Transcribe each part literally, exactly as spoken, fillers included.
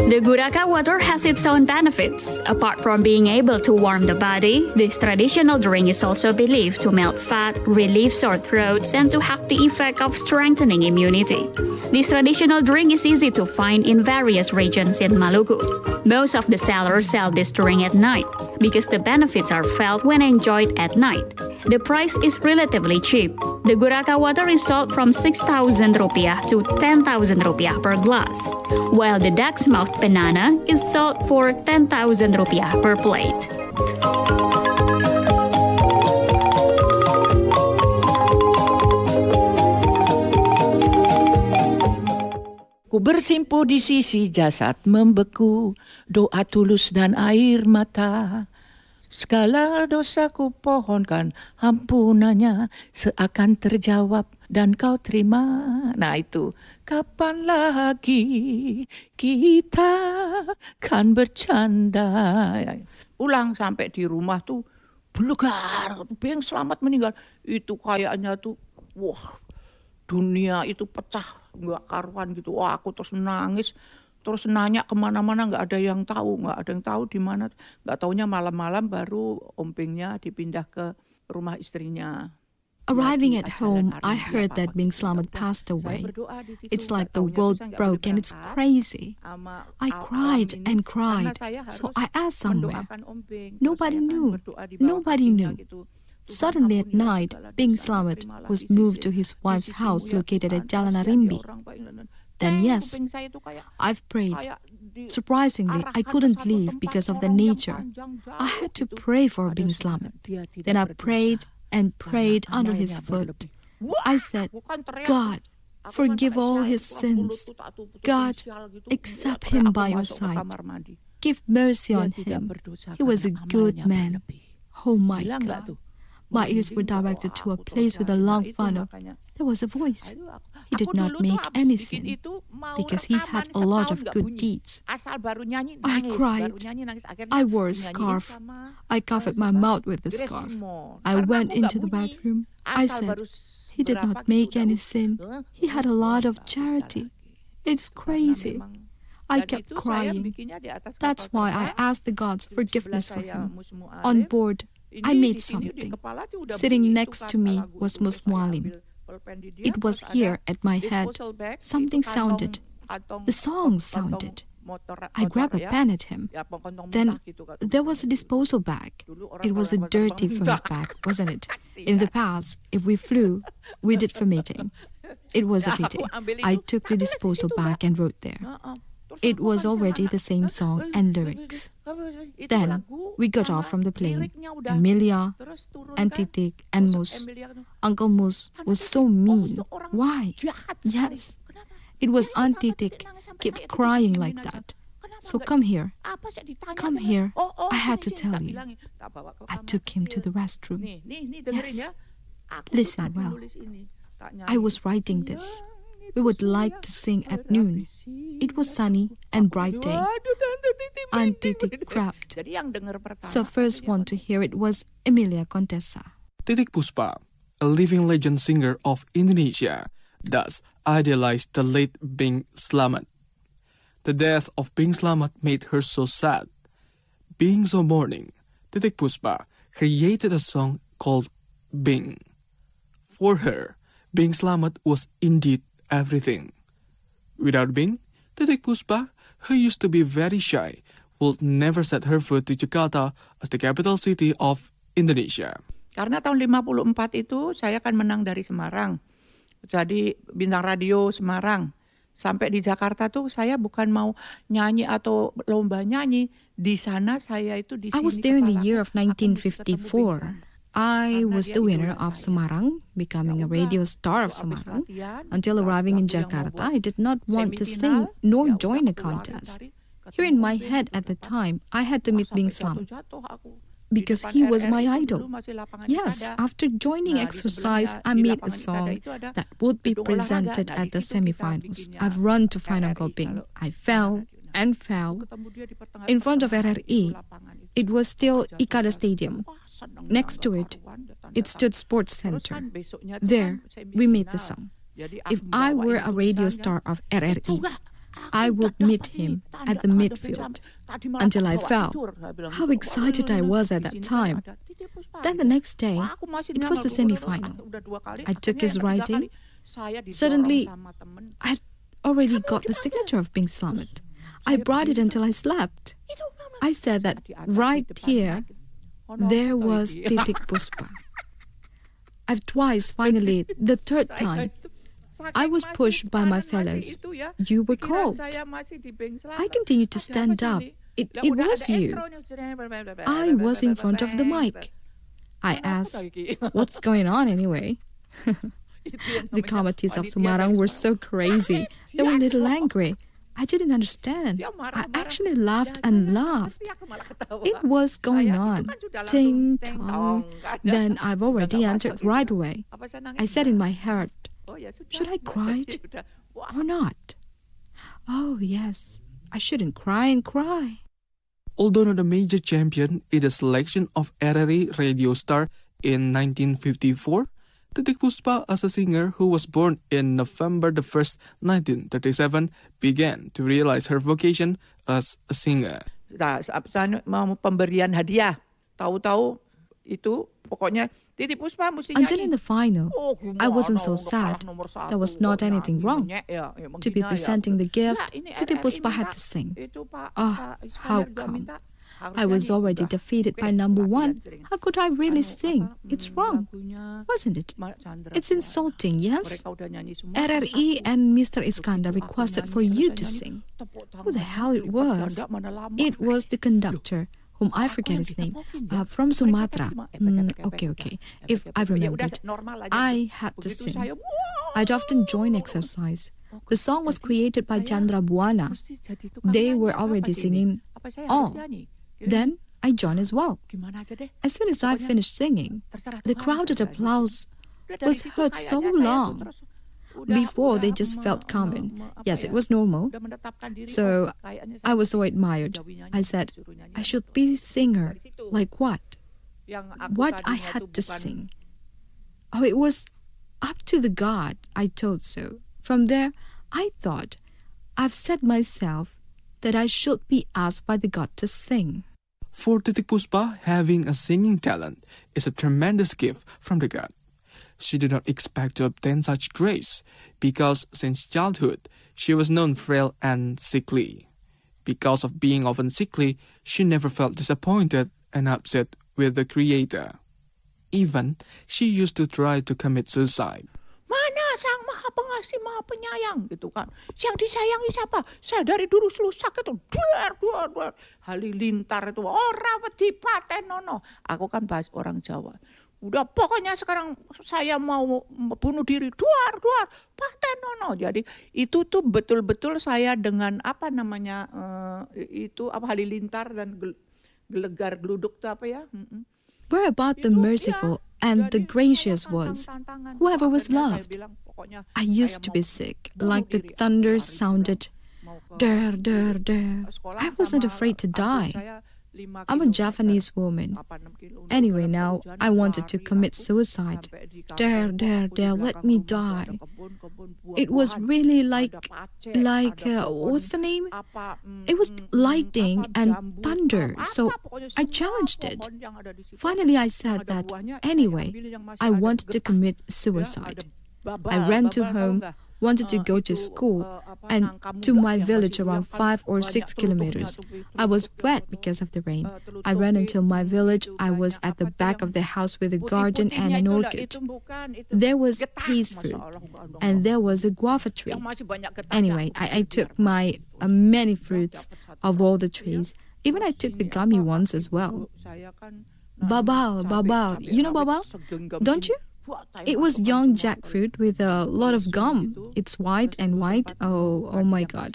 The Guraka water has its own benefits. Apart from being able to warm the body, this traditional drink is also believed to melt fat, relieve sore throats, and to have the effect of strengthening immunity. This traditional drink is easy to find in various regions in Maluku. Most of the sellers sell this drink at night because the benefits are felt when enjoyed at night. The price is relatively cheap. The Guraka water is sold from six thousand rupiah to ten thousand rupiah per glass, while the duck's mouth banana is sold for ten thousand rupiah per plate. Ku bersimpu di sisi jasad membeku, doa tulus dan air mata. Segala dosaku pohonkan ampunannya seakan terjawab dan kau terima. Nah itu, kapan lagi kita kan bercanda. Pulang sampai di rumah tuh belegar, Beng Slamet meninggal. Itu kayaknya tuh, wah dunia itu pecah, nggak karuan gitu. Wah aku terus nangis. Terus nanya kemana-mana nggak ada yang tahu, nggak ada yang tahu di mana. Nggak taunya malam-malam baru ompengnya dipindah ke rumah istrinya. Arriving at home, I heard that Beng Slamet passed away. It's like the world broke and it's crazy. I cried and cried, so I asked somewhere. Nobody knew. Nobody knew. Suddenly at night, Beng Slamet was moved to his wife's house located at Jalan Arimbi. Then yes, I've prayed. Surprisingly, I couldn't leave because of the nature. I had to pray for Beng Slamet. Then I prayed and prayed under his foot. I said, God, forgive all his sins. God, accept him by your side. Give mercy on him. He was a good man. Oh my God. My ears were directed to a place with a long funnel. There was a voice. He did not make any sin because he had a lot of good deeds. I cried. I wore a scarf. I covered my mouth with the scarf. I went into the bathroom. I said, he did not make any sin. He had a lot of charity. It's crazy. I kept crying. That's why I asked the gods forgiveness for him. On board, I made something. Sitting next to me was Mus Mualim. It was here at my head. Something sounded. The song sounded. I grabbed a pen at him. Then there was a disposal bag. It was a dirty ferment bag, wasn't it? In the past, if we flew, we did fermenting. It was a pity. I took the disposal bag and wrote there. It was already the same song and lyrics. Then we got off from the plane. Emilia, and Titik, and Mus. Uncle Mus was so mean. Why? Yes, it was Aunt Titik kept crying like that. So come here. Come here. I had to tell you. I took him to the restroom. Yes. Listen well. I was writing this. We would like to sing at noon. It was sunny and bright day. Aunt Titik clapped. So first one to hear it was Emilia Contessa. Titiek Puspa, a living legend singer of Indonesia, thus idealized the late Beng Slamet. The death of Beng Slamet made her so sad. Being so mourning, Titiek Puspa created a song called Beng. For her, Beng Slamet was indeed everything. Without Beng, Titiek Puspa, who used to be very shy, would never set her foot to Jakarta as the capital city of Indonesia. Karena tahun lima puluh empat itu saya kan menang dari Semarang. Jadi bintang radio Semarang. Sampai di Jakarta tuh saya bukan mau nyanyi atau lomba nyanyi. Di sana saya itu di sini. I was there in the year of nineteen fifty-four. I was the winner of Semarang, becoming a radio star of Semarang. Until arriving in Jakarta, I did not want to sing nor join a contest. Here in my head at the time, I had to meet Beng Slamet because he was my idol. Yes, after joining exercise, I made a song that would be presented at the semifinals. I've run to find Uncle Beng. I fell and fell in front of R R I. It was still Ikada Stadium. Next to it, it stood Sports Center. There, we made the song. If I were a radio star of R R I, I would meet him at the midfield until I fell. How excited I was at that time. Then the next day, it was the semi-final. I took his writing. Suddenly, I had already got the signature of Bing Slamet. I brought it until I slept. I said that right here, there was Titik Puspa. I've twice, finally, the third time, I was pushed by my fellows. You were called. I continued to stand up. It, it was you. I was in front of the mic. I asked, what's going on anyway? The Kamatis of Semarang were so crazy. They were a little angry. I didn't understand. I actually laughed and laughed. It was going on. Ting tong. Then I've already answered right away. I said in my heart, should I cry or not? Oh yes, I shouldn't cry and cry. Although not a major champion in the selection of R R I Radio Star in nineteen fifty-four, Titik Puspa, as a singer who was born in November the first, nineteen thirty-seven, began to realize her vocation as a singer. Mau pemberian hadiah, tahu-tahu itu pokoknya Titik Puspa mesti nyanyi. Until in the final, I wasn't so sad. There was not anything wrong. To be presenting the gift, Titik Puspa had to sing. Oh, how come? I was already defeated by number one. How could I really sing? It's wrong, wasn't it? It's insulting, yes? R R I and Mister Iskandar requested for you to sing. Who the hell it was? It was the conductor, whom I forget his name, uh, from Sumatra. Mm, okay, okay. If I remembered, I had to sing. I'd often join exercise. The song was created by Chandra Buana. They were already singing all. Then I joined as well. As soon as I finished singing, the crowded applause was heard so long. Before, they just felt common. Yes, it was normal. So I was so admired. I said, I should be a singer. Like what? What I had to sing. Oh, it was up to the God, I told so. From there, I thought, I've said myself that I should be asked by the God to sing. For Titik Puspa, having a singing talent is a tremendous gift from the God. She did not expect to obtain such grace because since childhood, she was known frail and sickly. Because of being often sickly, she never felt disappointed and upset with the Creator. Even, she used to try to commit suicide. Mana Sang Maha Pengasih, Maha Penyayang, gitu kan. Yang disayangi siapa? Saya dari dulu selusak itu, duar, duar, duar. Halilintar itu, ora wedi patenono. Aku kan bahas orang Jawa. Udah pokoknya sekarang saya mau bunuh diri, duar, duar, patenono. Jadi itu tuh betul-betul saya dengan apa namanya, uh, itu apa halilintar dan gelegar geluduk itu apa ya? Mm-mm. Where about the merciful and the gracious was, whoever was loved. I used to be sick, like the thunder sounded, der, der, der. I wasn't afraid to die. I'm a Japanese woman. Anyway, now I wanted to commit suicide. There, there, there, let me die. It was really like, like, uh, what's the name? It was lightning and thunder, so I challenged it. Finally, I said that, anyway, I wanted to commit suicide. I ran to home, wanted to go to school and to my village around five or six kilometers. I was wet because of the rain. I ran until my village. I was at the back of the house with a garden and an orchid. There was peas fruit and there was a guava tree. Anyway, I, I took my uh, many fruits of all the trees. Even I took the gummy ones as well. Babal, babal. You know babal? Don't you? It was young jackfruit with a lot of gum. It's white and white. Oh, oh my God.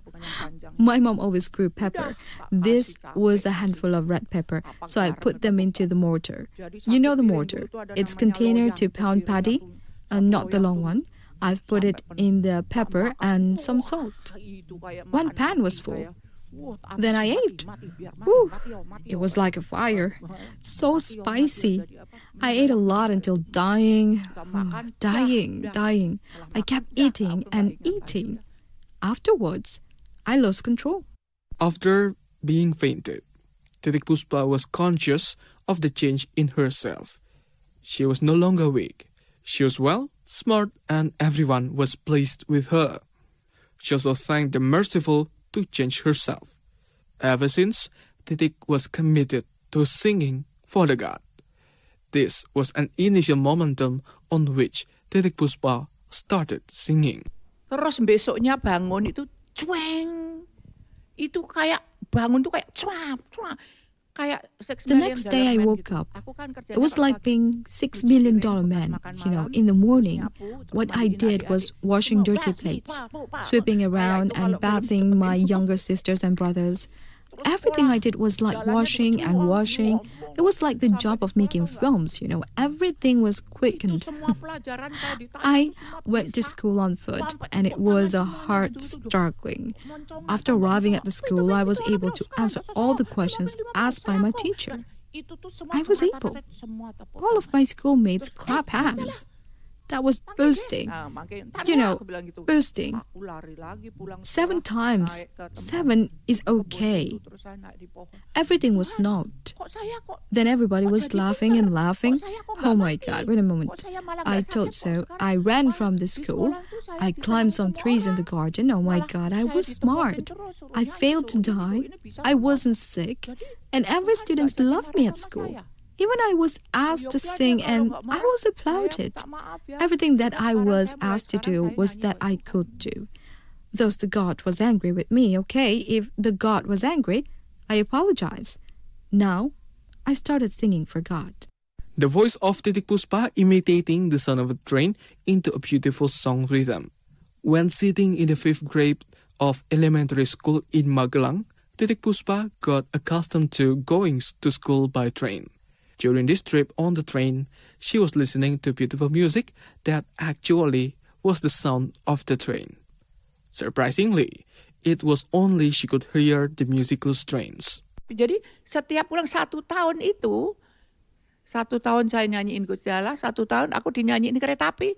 My mom always grew pepper. This was a handful of red pepper, so I put them into the mortar. You know the mortar. It's container to pound paddy, uh, not the long one. I've put it in the pepper and some salt. One pan was full. Then I ate. Whew, it was like a fire. So spicy. I ate a lot until dying. Dying, dying. I kept eating and eating. Afterwards, I lost control. After being fainted, Titik Puspa was conscious of the change in herself. She was no longer weak. She was well, smart, and everyone was pleased with her. She also thanked the merciful to change herself. Ever since, Titik was committed to singing for the God. This was an initial momentum on which Titik Puspa started singing. Terus besoknya bangun itu cueng. Itu kayak bangun tuh kayak cuap, cuap. Kayak Six The Million next Dollar day I Man woke gitu. up. Aku kan kerjanya It was kalau like pagi, being six million dollar man. You know, in the morning, nyapu, terus what I mandiin did was adik-adik. washing Semua dirty basuh, plates, pa, pa, pa. sweeping Kayak around itu kalau and belum bathing cepet my itu, younger sisters and brothers. terus Everything sekolah, I did was like jalannya washing juga and cuap, washing. cuap, cuap. It was like the Sampai job di of sekolah making tau nggak? films, you know. Everything was Itu quickened. semua pelajaran kalau ditanya I itu semua went to bisa. school on foot, Sampai and it tepuk was tangan a semuanya, hard itu, itu, itu. struggling. Moncongan After sampai arriving di at the bawah. school, Itu, I itu, was itu, able itu, to sekarang, answer itu, all the sekarang, questions lima menit, lima asked by menit, my saya teacher. kok. Itu tuh semua I was cuma able. tataret, semua tepuk All of tangan. my schoolmates Terus, clap eh, masalah. hands. That was Panggil dia. boosting. Nah, makin, "Ntar You ya," know, aku bilang gitu. boosting. Aku lari lagi pulang Seven sekolah, times. naik ke tempat Seven is kebun okay. itu, terus saya naik di pohon. Everything was Tuhan, not. kok saya kok Then everybody kok was jadi laughing pinter? and laughing. Kok saya kok nggak Oh my mati? God, wait a Kok moment. saya malah I nggak thought sakit? so. Kok sekarang I ran malah from the di school. sekolah tuh saya I bisa climbed ketemu some semua trees in the orang. garden. Oh my Malah God, I saya was ditemukin smart. terus, suruh I nyanyi, failed to suruh die. ini, bisa I semua. wasn't sick. Jadi And every Tuhan student nggak jadi loved me marah at sama school. saya. Even I was asked to Yogyanya sing kalau and nggak I marah, was saya applauded. minta maaf ya. Everything that Udah I sekarang was saya mulai asked to sekarang do saya was nyanyi that buat I Tuhan. could do. Thus the God was angry with me, okay? If the God was angry, I apologize. Now, I started singing for God. The voice of Titik Puspa imitating the sound of a train into a beautiful song rhythm. When sitting in the fifth grade of elementary school in Magelang, Titik Puspa got accustomed to going to school by train. During this trip on the train, she was listening to beautiful music that actually was the sound of the train. Surprisingly, it was only she could hear the musical strains. Jadi setiap pulang satu tahun itu, satu tahun saya nyanyiin Gusti Allah, satu tahun aku dinyanyiin kereta api.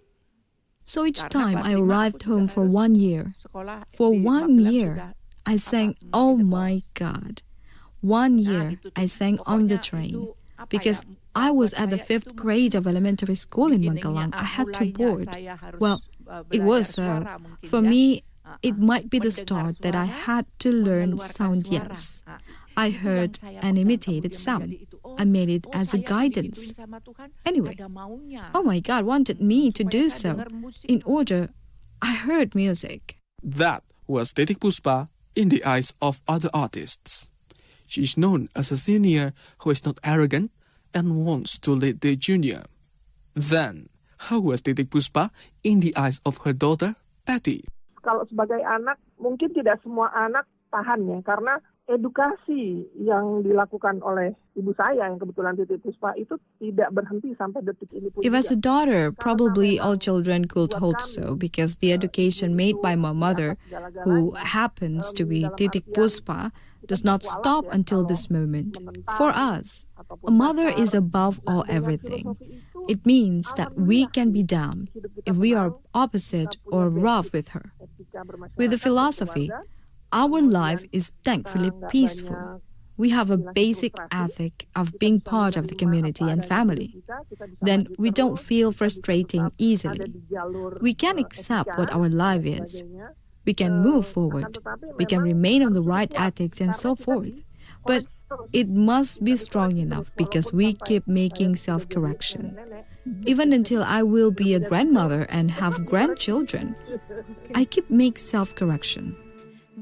So each Karena time kelas I lima arrived aku home juga for harus one year. sekolah For di one Magelang year, sudah I sang, apa, oh di my pos. God. One Nah, year, itu tuh, I sang on the pokoknya train. itu apa Because ya, I was buat at the saya fifth itu grade of elementary school in beginningnya, Magelang. I ah, had to mulainya board. saya harus, Well, uh, it belajar was so. suara mungkin For ya. me, Ah, it ah, might be the mendengar start that I suara, had to learn mengeluarkan sound suara. yes. Ah, I itu yang heard saya and pegang, imitated kemudian sound. menjadi itu. Oh, I made it oh, as a saya guidance. digituin sama Tuhan, Anyway, ada maunya. oh my God wanted me to Supaya do saya so. dengar musik. In order, I heard music. That was Titik Puspa in the eyes of other artists. She is known as a senior who is not arrogant and wants to lead the junior. Then, how was Titik Puspa in the eyes of her daughter, Patty? Kalau sebagai anak, mungkin tidak semua anak tahan ya, karena edukasi yang dilakukan oleh ibu saya yang kebetulan Titik Puspa itu tidak berhenti sampai detik ini pun If as a juga. daughter, probably all children could hope so, because the education made by my mother, who happens to be Titik Puspa, does not stop until this moment. For us, a mother is above all everything. It means that we can be down if we are opposite or rough with her. With the philosophy, our life is thankfully peaceful. We have a basic ethic of being part of the community and family. Then we don't feel frustrating easily. We can accept what our life is. We can move forward. We can remain on the right ethics and so forth. But it must be strong enough because we keep making self-correction. Even until I will be a grandmother and have grandchildren, I keep making self-correction.